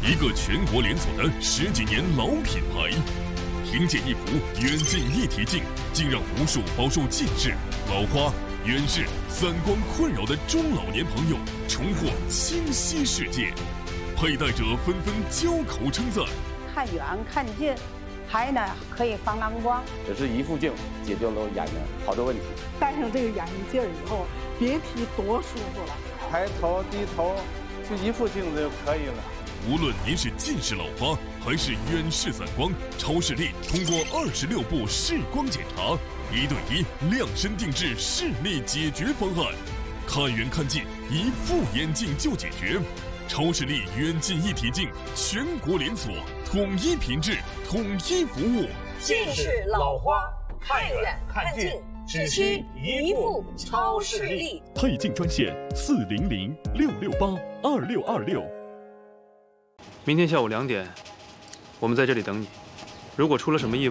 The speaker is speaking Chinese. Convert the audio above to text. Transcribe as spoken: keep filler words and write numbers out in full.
一个全国连锁的十几年老品牌。凭借一副远近一体镜，竟让无数饱受近视、老花、远视、散光困扰的中老年朋友重获清晰世界。佩戴者纷纷交口称赞。 看远看近，还呢可以防蓝光。 只是一副镜解决了眼的好多问题。 戴上这个眼镜以后，别提多舒服了。 抬头低头，就一副镜子就可以了。 无论您是近视老花还是远视散光，超视力通过二十六步视光检查，一对一量身定制视力解决方案，看远看近，一副眼镜就解决。超视力远近一体镜，全国连锁，统一品质，统一服务。 近视老花，看远看近，只需一副超视力。 配镜专线四零零六六八二六二六。 明天下午两点，我们在这里等你。如果出了什么意外，